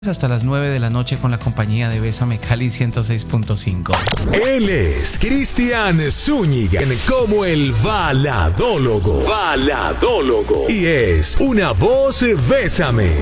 Hasta las 9 de la noche con la compañía de Bésame Cali 106.5. Él es Cristian Zúñiga, como el baladólogo. Y es una voz Bésame.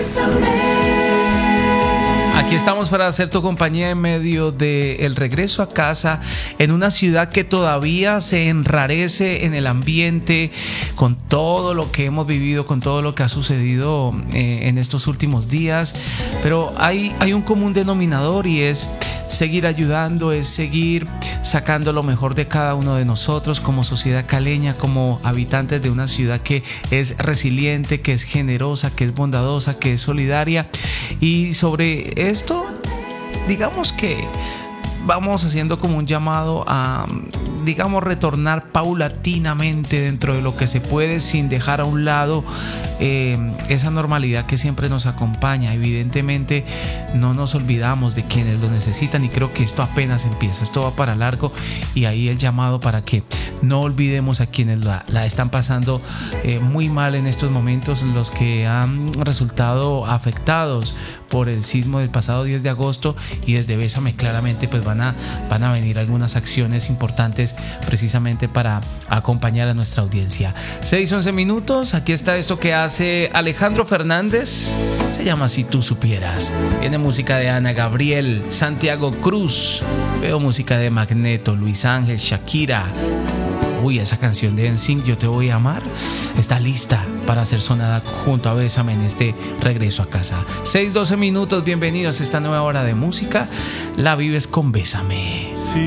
Aquí estamos para hacer tu compañía en medio del regreso a casa en una ciudad que todavía se enrarece en el ambiente con todo lo que hemos vivido, con todo lo que ha sucedido en estos últimos días. Pero hay un común denominador y es seguir ayudando, es seguir sacando lo mejor de cada uno de nosotros como sociedad caleña, como habitantes de una ciudad que es resiliente, que es generosa, que es bondadosa, que es solidaria. Y sobre esto, digamos que vamos haciendo como un llamado a, retornar paulatinamente dentro de lo que se puede, sin dejar a un lado esa normalidad que siempre nos acompaña. Evidentemente no nos olvidamos de quienes lo necesitan y creo que esto apenas empieza, esto va para largo, y ahí el llamado para que no olvidemos a quienes la están pasando muy mal en estos momentos, los que han resultado afectados por el sismo del pasado 10 de agosto, y desde Bésame claramente pues van a venir algunas acciones importantes precisamente para acompañar a nuestra audiencia. 6:11 minutos, aquí está esto que hace Alejandro Fernández, se llama Si Tú Supieras. Viene música de Ana Gabriel, Santiago Cruz, veo música de Magneto, Luis Ángel, Shakira. Uy, esa canción de NSYNC, Yo Te Voy a Amar, está lista para ser sonada junto a Bésame en este regreso a casa. 6:12 minutos, bienvenidos a esta nueva hora de música. La vives con Bésame. Si